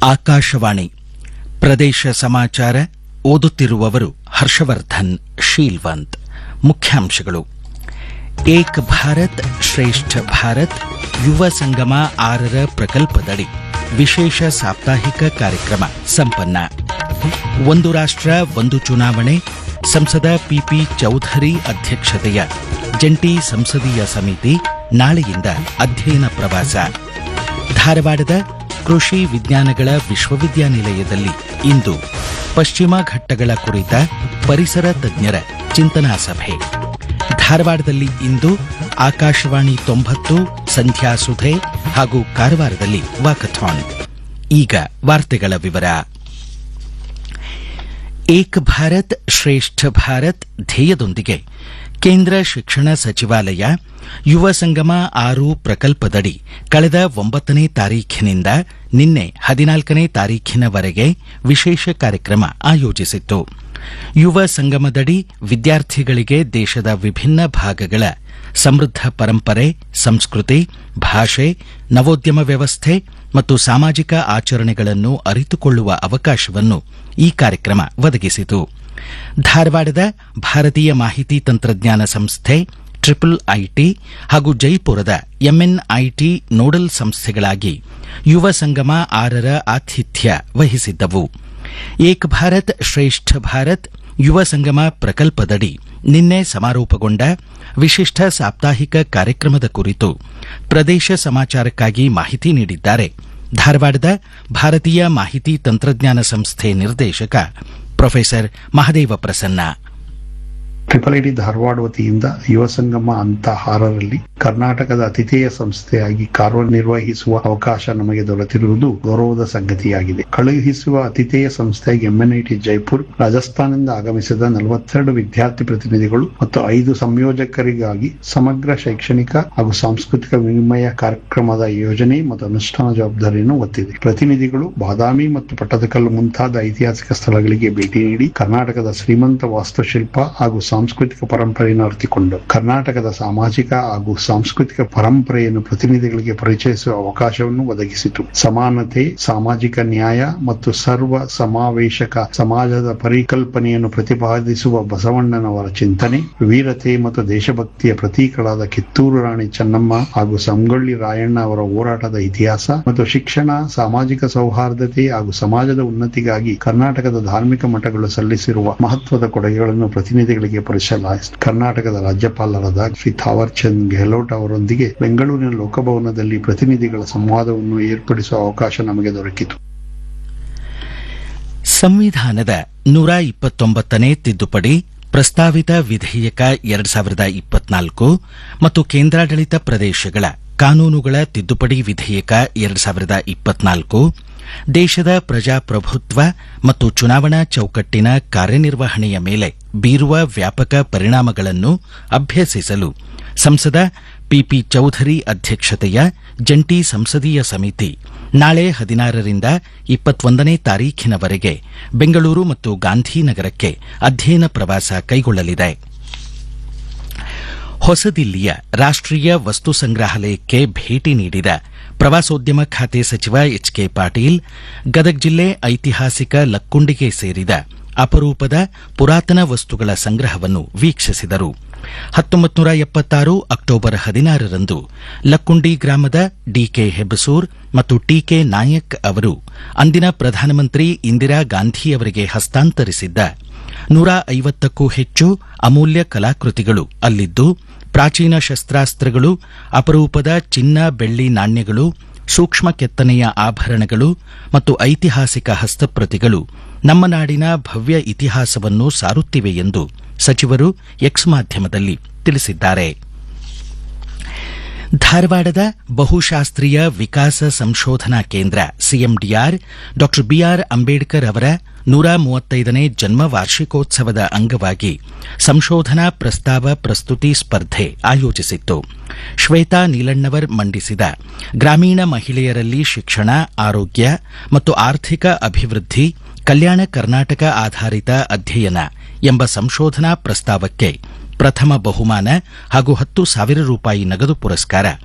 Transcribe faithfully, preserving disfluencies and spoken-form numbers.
ಆಕಾಶವಾಣಿ ಪ್ರದೇಶ ಸಮಾಚಾರ ಓದುತ್ತಿರುವವರು ಹರ್ಷವರ್ಧನ್ ಶೀಲ್ವಂತ್. ಮುಖ್ಯಾಂಶಗಳು: ಏಕ್ ಭಾರತ್ ಶ್ರೇಷ್ಠ ಭಾರತ್ ಯುವ ಸಂಗಮ ಆರರ ಪ್ರಕಲ್ಪದಡಿ ವಿಶೇಷ ಸಾಪ್ತಾಹಿಕ ಕಾರ್ಯಕ್ರಮ ಸಂಪನ್ನ. ಒಂದು ರಾಷ್ಟ್ರ ಒಂದು ಚುನಾವಣೆ ಸಂಸದ ಪಿಪಿ ಚೌಧರಿ ಅಧ್ಯಕ್ಷತೆಯ ಜಂಟಿ ಸಂಸದೀಯ ಸಮಿತಿ ನಾಳೆಯಿಂದ ಅಧ್ಯಯನ ಪ್ರವಾಸ. ಧಾರವಾಡದ ಕೃಷಿ ವಿಜ್ಞಾನಗಳ ವಿಶ್ವವಿದ್ಯಾನಿಲಯದಲ್ಲಿ ಇಂದು ಪಶ್ಚಿಮ ಘಟ್ಟಗಳ ಕುರಿತ ಪರಿಸರ ತಜ್ಞರ ಚಿಂತನಾ ಸಭೆ. ಧಾರವಾಡದಲ್ಲಿ ಇಂದು ಆಕಾಶವಾಣಿ ತೊಂಬತ್ತು ಸಂಧ್ಯಾ ಸುಧೆ ಹಾಗೂ ಕಾರವಾರದಲ್ಲಿ ವಾಕಥಾನ್. ಈಗ ವಾರ್ತೆಗಳ ವಿವರ. ಏಕ್ ಭಾರತ್ ಶ್ರೇಷ್ಠ ಭಾರತ್ ಧ್ಯೇಯದೊಂದಿಗೆ ಕೇಂದ್ರ ಶಿಕ್ಷಣ ಸಚಿವಾಲಯ ಯುವ ಸಂಗಮ ಆರು ಪ್ರಕಲ್ಪದಡಿ ಕಳೆದ ಒಂಬತ್ತನೇ ತಾರೀಖಿನಿಂದ ನಿನ್ನೆ ಹದಿನಾಲ್ಕನೇ ತಾರೀಖಿನವರೆಗೆ ವಿಶೇಷ ಕಾರ್ಯಕ್ರಮ ಆಯೋಜಿಸಿತ್ತು. ಯುವ ಸಂಗಮದಡಿ ವಿದ್ಯಾರ್ಥಿಗಳಿಗೆ ದೇಶದ ವಿಭಿನ್ನ ಭಾಗಗಳ ಸಮೃದ್ಧ ಪರಂಪರೆ, ಸಂಸ್ಕೃತಿ, ಭಾಷೆ, ನವೋದ್ಯಮ ವ್ಯವಸ್ಥೆ ಮತ್ತು ಸಾಮಾಜಿಕ ಆಚರಣೆಗಳನ್ನು ಅರಿತುಕೊಳ್ಳುವ ಅವಕಾಶವನ್ನು ಈ ಕಾರ್ಯಕ್ರಮ ಒದಗಿಸಿತು. ಧಾರವಾಡದ ಭಾರತೀಯ ಮಾಹಿತಿ ತಂತ್ರಜ್ಞಾನ ಸಂಸ್ಥೆ ಟ್ರಿಪಲ್ ಐಟಿ ಹಾಗೂ ಜೈಪುರದ ಎಂಎನ್ಐಟಿ ನೋಡಲ್ ಸಂಸ್ಥೆಗಳಾಗಿ ಯುವ ಸಂಗಮ ಆರರ ಆತಿಥ್ಯ ವಹಿಸಿದ್ದವು. ಏಕ್ ಭಾರತ್ ಶ್ರೇಷ್ಠ ಭಾರತ್ ಯುವ ಸಂಗಮ ಪ್ರಕಲ್ಪದಡಿ ನಿನ್ನೆ ಸಮಾರೋಪಗೊಂಡ ವಿಶಿಷ್ಟ ಸಾಪ್ತಾಹಿಕ ಕಾರ್ಯಕ್ರಮದ ಕುರಿತು ಪ್ರದೇಶ ಸಮಾಚಾರಕ್ಕಾಗಿ ಮಾಹಿತಿ ನೀಡಿದ್ದಾರೆ ಧಾರವಾಡದ ಭಾರತೀಯ ಮಾಹಿತಿ ತಂತ್ರಜ್ಞಾನ ಸಂಸ್ಥೆ ನಿರ್ದೇಶಕ professor Mahadeva Prasanna. Triple IT Dharwad ವತಿಯಿಂದ ಯುವ ಸಂಗಮ ಅಂತ ಆರರಲ್ಲಿ ಕರ್ನಾಟಕದ ಅತಿಥೇಯ ಸಂಸ್ಥೆಯಾಗಿ ಕಾರ್ಯನಿರ್ವಹಿಸುವ ಅವಕಾಶ ನಮಗೆ ದೊರೆತಿರುವುದು ಗೌರವದ ಸಂಗತಿಯಾಗಿದೆ. ಕಳುಹಿಸುವ ಅತಿಥೇಯ ಸಂಸ್ಥೆಯಾಗಿ ಎಂಎನ್ಐಟಿ ಜೈಪುರ್, ರಾಜಸ್ಥಾನದಿಂದ ಆಗಮಿಸಿದ ನಲವತ್ತೆರಡು ವಿದ್ಯಾರ್ಥಿ ಪ್ರತಿನಿಧಿಗಳು ಮತ್ತು ಐದು ಸಂಯೋಜಕರಿಗಾಗಿ ಸಮಗ್ರ ಶೈಕ್ಷಣಿಕ ಹಾಗೂ ಸಾಂಸ್ಕೃತಿಕ ವಿನಿಮಯ ಕಾರ್ಯಕ್ರಮದ ಯೋಜನೆ ಮತ್ತು ಅನುಷ್ಠಾನ ಜವಾಬ್ದಾರಿಯನ್ನು ಹೊತ್ತಿದೆ. ಪ್ರತಿನಿಧಿಗಳು ಬಾದಾಮಿ ಮತ್ತು ಪಟ್ಟದಕಲ್ಲು ಮುಂತಾದ ಐತಿಹಾಸಿಕ ಸ್ಥಳಗಳಿಗೆ ಭೇಟಿ ನೀಡಿ ಕರ್ನಾಟಕದ ಶ್ರೀಮಂತ ವಾಸ್ತುಶಿಲ್ಪ ಹಾಗೂ ಸಾಂಸ್ಕೃತಿಕ ಪರಂಪರೆಯನ್ನು ಅರಿತುಕೊಂಡು ಕರ್ನಾಟಕದ ಸಾಮಾಜಿಕ ಹಾಗೂ ಸಾಂಸ್ಕೃತಿಕ ಪರಂಪರೆಯನ್ನು ಪ್ರತಿನಿಧಿಗಳಿಗೆ ಪರಿಚಯಿಸುವ ಅವಕಾಶವನ್ನು ಒದಗಿಸಿತು. ಸಮಾನತೆ, ಸಾಮಾಜಿಕ ನ್ಯಾಯ ಮತ್ತು ಸರ್ವ ಸಮಾವೇಶಕ ಸಮಾಜದ ಪರಿಕಲ್ಪನೆಯನ್ನು ಪ್ರತಿಪಾದಿಸುವ ಬಸವಣ್ಣನವರ ಚಿಂತನೆ, ವೀರತೆ ಮತ್ತು ದೇಶಭಕ್ತಿಯ ಪ್ರತೀಕಗಳಾದ ಕಿತ್ತೂರು ರಾಣಿ ಚೆನ್ನಮ್ಮ ಹಾಗೂ ಸಂಗೊಳ್ಳಿ ರಾಯಣ್ಣ ಅವರ ಹೋರಾಟದ ಇತಿಹಾಸ ಮತ್ತು ಶಿಕ್ಷಣ, ಸಾಮಾಜಿಕ ಸೌಹಾರ್ದತೆ ಹಾಗೂ ಸಮಾಜದ ಉನ್ನತಿಗಾಗಿ ಕರ್ನಾಟಕದ ಧಾರ್ಮಿಕ ಮಠಗಳು ಸಲ್ಲಿಸಿರುವ ಮಹತ್ವದ ಕೊಡುಗೆಗಳನ್ನು ಪ್ರತಿನಿಧಿಗಳಿಗೆ ಪರಿಚಯಿಸಲಾಯಿತು. ಕರ್ನಾಟಕದ ರಾಜ್ಯಪಾಲರಾದ ಶ್ರೀ ಥಾವರ್ ಚಂದ್ ಗೆಹ್ಲೋಟ್ ಅವರೊಂದಿಗೆ ಬೆಂಗಳೂರಿನ ಲೋಕಭವನದಲ್ಲಿ ಪ್ರತಿನಿಧಿಗಳ ಸಂವಾದವನ್ನು ಏರ್ಪಡಿಸುವ ಅವಕಾಶ ನಮಗೆ ದೊರಕಿತು. ಸಂವಿಧಾನದ ನೂರ ಇಪ್ಪತ್ತೊಂಬತ್ತನೇ ತಿದ್ದುಪಡಿ ಪ್ರಸ್ತಾವಿತ ವಿಧೇಯಕ ಎರಡ್ ಸಾವಿರದ ಇಪ್ಪತ್ನಾಲ್ಕು ಮತ್ತು ಕೇಂದ್ರಾಡಳಿತ ಪ್ರದೇಶಗಳ ಕಾನೂನುಗಳ ತಿದ್ದುಪಡಿ ವಿಧೇಯಕ ಎರಡ್ ಸಾವಿರದ ಇಪ್ಪತ್ನಾಲ್ಕು ದೇಶದ ಪ್ರಜಾಪ್ರಭುತ್ವ ಮತ್ತು ಚುನಾವಣಾ ಚೌಕಟ್ಟಿನ ಕಾರ್ಯನಿರ್ವಹಣೆಯ ಮೇಲೆ ಬೀರುವ ವ್ಯಾಪಕ ಪರಿಣಾಮಗಳನ್ನು ಅಭ್ಯಸಿಸಲು ಸಂಸದ ಪಿಪಿ ಚೌಧರಿ ಅಧ್ಯಕ್ಷತೆಯ ಜಂಟಿ ಸಂಸದೀಯ ಸಮಿತಿ ನಾಳೆ ಹದಿನಾರರಿಂದ ಇಪ್ಪತ್ತೊಂದನೇ ತಾರೀಖಿನವರೆಗೆ ಬೆಂಗಳೂರು ಮತ್ತು ಗಾಂಧಿನಗರಕ್ಕೆ ಅಧ್ಯಯನ ಪ್ರವಾಸ ಕೈಗೊಳ್ಳಲಿದೆ. ಹೊಸದಿಲ್ಲಿಯ ರಾಷ್ಟೀಯ ವಸ್ತು ಸಂಗ್ರಹಾಲಯಕ್ಕೆ ಭೇಟಿ ನೀಡಿದ ಪ್ರವಾಸೋದ್ಯಮ ಖಾತೆ ಸಚಿವ ಎಚ್ ಕೆ ಪಾಟೀಲ್ ಗದಗ ಜಿಲ್ಲೆ ಐತಿಹಾಸಿಕ ಲಕ್ಕುಂಡಿಗೆ ಸೇರಿದ ಅಪರೂಪದ ಪುರಾತನ ವಸ್ತುಗಳ ಸಂಗ್ರಹವನ್ನು ವೀಕ್ಷಿಸಿದರು. ಹತ್ತೊಂಬತ್ತು ನೂರ ಎಪ್ಪತ್ತಾರು ಅಕ್ಟೋಬರ್ ಹದಿನಾರರಂದು ಲಕ್ಕುಂಡಿ ಗ್ರಾಮದ ಡಿಕೆ ಹೆಬಸೂರ್ ಮತ್ತು ಟಿಕೆ ನಾಯಕ್ ಅವರು ಅಂದಿನ ಪ್ರಧಾನಮಂತ್ರಿ ಇಂದಿರಾ ಗಾಂಧಿಯವರಿಗೆ ಹಸ್ತಾಂತರಿಸಿದ್ದ ನೂರ ಐವತ್ತಕ್ಕೂ ಹೆಚ್ಚು ಅಮೂಲ್ಯ ಕಲಾಕೃತಿಗಳು ಅಲ್ಲಿದ್ದು, ಪ್ರಾಚೀನ ಶಸ್ತ್ರಾಸ್ತ್ರಗಳು, ಅಪರೂಪದ ಚಿನ್ನ ಬೆಳ್ಳಿ ನಾಣ್ಯಗಳು, ಸೂಕ್ಷ್ಮ ಕೆತ್ತನೆಯ ಆಭರಣಗಳು ಮತ್ತು ಐತಿಹಾಸಿಕ ಹಸ್ತಪ್ರತಿಗಳು ನಮ್ಮ ನಾಡಿನ ಭವ್ಯ ಇತಿಹಾಸವನ್ನು ಸಾರುತ್ತಿವೆ ಎಂದು ಸಚಿವರು ಎಕ್ಸ್ ಮಾಧ್ಯಮದಲ್ಲಿ ತಿಳಿಸಿದ್ದಾರೆ. ಧಾರವಾಡದ ಬಹುಶಾಸ್ತ್ರೀಯ ವಿಕಾಸ ಸಂಶೋಧನಾ ಕೇಂದ್ರ ಸಿಎಂಡಿಆರ್ ಡಾ ಬಿಆರ್ ಅಂಬೇಡ್ಕರ್ ಅವರ ನೂರ ಮೂವತ್ತೈದನೇ ಜನ್ಮ ವಾರ್ಷಿಕೋತ್ಸವದ ಅಂಗವಾಗಿ ಸಂಶೋಧನಾ ಪ್ರಸ್ತಾವ ಪ್ರಸ್ತುತಿ ಸ್ಪರ್ಧೆ ಆಯೋಜಿಸಿತ್ತು. ಶ್ವೇತಾ ನೀಲಣ್ಣವರ್ ಮಂಡಿಸಿದ ಗ್ರಾಮೀಣ ಮಹಿಳೆಯರಲ್ಲಿ ಶಿಕ್ಷಣ, ಆರೋಗ್ಯ ಮತ್ತು ಆರ್ಥಿಕ ಅಭಿವೃದ್ಧಿ, ಕಲ್ಯಾಣ ಕರ್ನಾಟಕ ಆಧಾರಿತ ಅಧ್ಯಯನ ಎಂಬ ಸಂಶೋಧನಾ ಪ್ರಸ್ತಾವಕ್ಕೆ ಪ್ರಥಮ ಬಹುಮಾನ ಹಾಗೂ ಹತ್ತು ಸಾವಿರ ರೂಪಾಯಿ ನಗದು ಪುರಸ್ಕಾರ